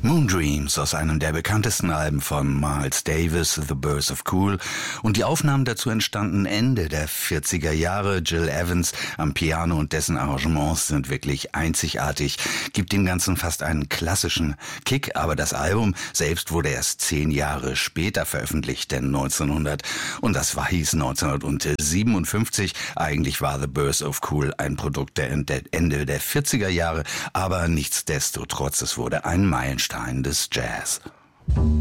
Moondreams aus einem der bekanntesten Alben von Miles Davis, The Birth of Cool, und die Aufnahmen dazu entstanden Ende der 40er Jahre. Gil Evans am Piano und dessen Arrangements sind wirklich einzigartig, gibt dem Ganzen fast einen klassischen Kick, aber das Album selbst wurde erst 10 Jahre später veröffentlicht, denn hieß 1957. Eigentlich war The Birth of Cool ein Produkt der Ende der 40er Jahre, aber nichtsdestotrotz, es wurde ein Meilenstein des Jazz.